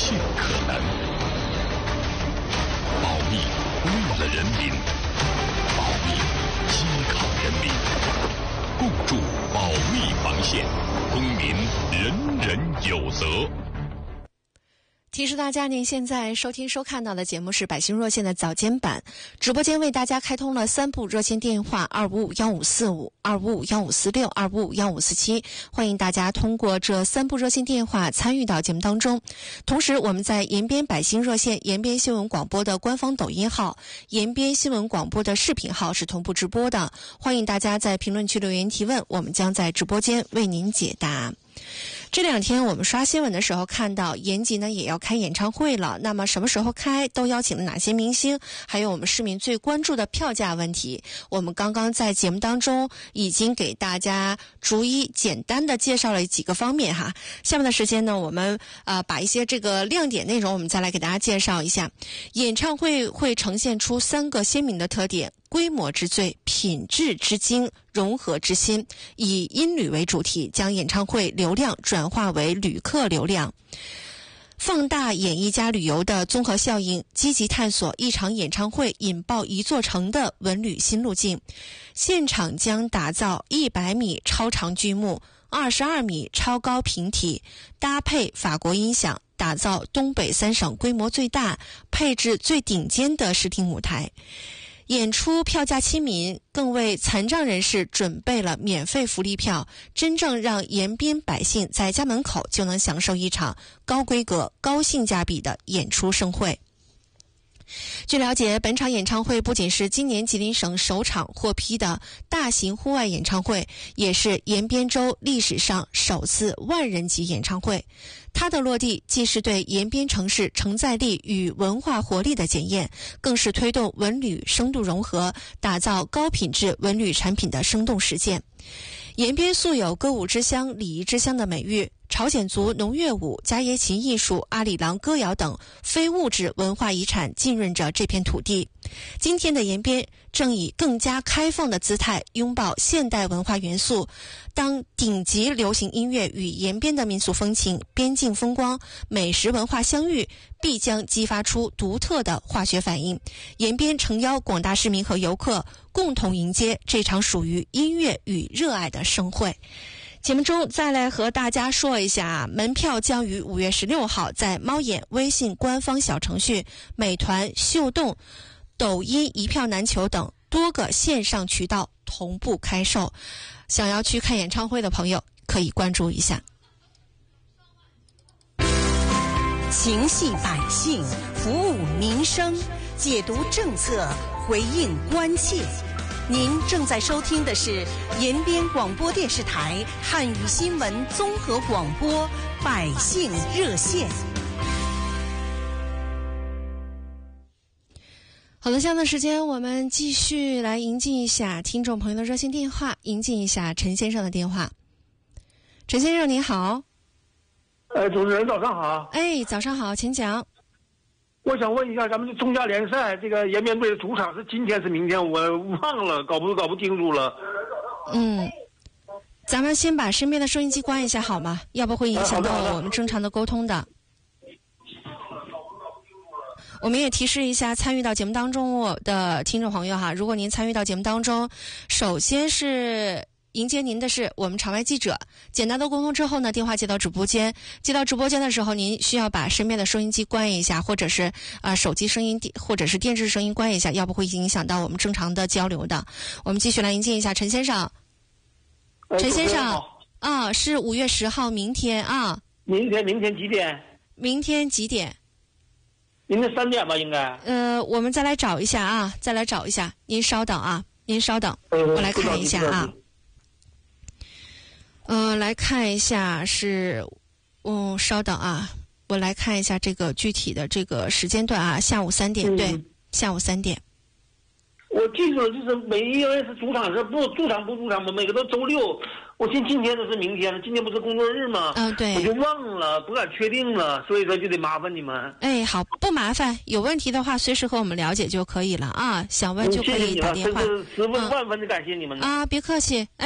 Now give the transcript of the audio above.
切可能。保密，为了人民；保密，依靠人民。共筑保密防线，公民人人有责。 提示大家，您现在收听收看到的节目是百姓热线的早间版，直播间为大家开通了3部热线电话：2551545、2551546、2551547，欢迎大家通过这3部热线电话参与到节目当中。同时，我们在延边百姓热线、延边新闻广播的官方抖音号、延边新闻广播的视频号是同步直播的，欢迎大家在评论区留言提问，我们将在直播间为您解答。这2天我们刷新闻的时候看到延吉呢也要开演唱会了，那么什么时候开，都邀请了哪些明星，还有我们市民最关注的票价问题，我们刚刚在节目当中已经给大家逐一简单的介绍了几个方面哈。下面的时间呢，我们把一些这个亮点内容我们再来给大家介绍一下。演唱会会呈现出3个鲜明的特点：规模之最、品质之精、融合之心，以音旅为主题，将演唱会流量转化为旅客流量，放大演艺加旅游的综合效应，积极探索一场演唱会引爆一座城的文旅新路径。现场将打造100米超长巨幕、22米超高平体，搭配法国音响，打造东北3省规模最大、配置最顶尖的视听舞台。演出票价亲民，更为残障人士准备了免费福利票，真正让延边百姓在家门口就能享受一场高规格、高性价比的演出盛会。据了解，本场演唱会不仅是今年吉林省首场获批的大型户外演唱会，也是延边州历史上首次万人级演唱会。它的落地既是对延边城市承载力与文化活力的检验，更是推动文旅深度融合、打造高品质文旅产品的生动实践。延边素有歌舞之乡、礼仪之乡的美誉，朝鲜族农乐舞、伽耶琴艺术、阿里郎歌谣等非物质文化遗产浸润着这片土地。今天的延边正以更加开放的姿态拥抱现代文化元素，当顶级流行音乐与延边的民俗风情、边境风光、美食文化相遇，必将激发出独特的化学反应。延边诚邀广大市民和游客共同迎接这场属于音乐与热爱的盛会。节目中再来和大家说一下，门票将于5月16号在猫眼微信官方小程序、美团、秀动、抖音一票难求等多个线上渠道同步开售，想要去看演唱会的朋友可以关注一下。 情系百姓，服务民生，解读政策，回应关切。您正在收听的是延边广播电视台汉语新闻综合广播百姓热线。 好的，下面的时间我们继续来迎进一下听众朋友的热线电话，迎进一下陈先生的电话。陈先生您好。 主持人早上好。 早上好，请讲。 我想问一下，咱们的中甲联赛这个延边队的主场是今天是明天？我忘了，搞不清楚了。 咱们先把身边的收音机关一下好吗？要不会影响到我们正常的沟通的。我们也提示一下参与到节目当中的听众朋友哈，如果您参与到节目当中，首先是迎接您的是我们场外记者，简单的沟通之后呢，电话接到直播间，接到直播间的时候，您需要把身边的收音机关一下，或者是手机声音或者是电视声音关一下，要不会影响到我们正常的交流的。我们继续来迎接一下陈先生。陈先生是5月10号明天啊。 明天几点？ 明天几点？ 明天3点吧，应该。 我们再来找一下，您稍等啊，我来看一下啊。来看一下是，稍等啊，我来看一下这个具体的这个时间段啊，下午3点，对，下午3点。 我记住了，就是每一个是主场是不主场，每个都周六。我今天都是明天了，今天不是工作日吗？ 对。我就忘了，不敢确定了，所以说就得麻烦你们。 好，不麻烦，有问题的话随时和我们了解就可以了啊，想问就可以打电话。 谢谢你了，真是十分万分的感谢你们。 别客气。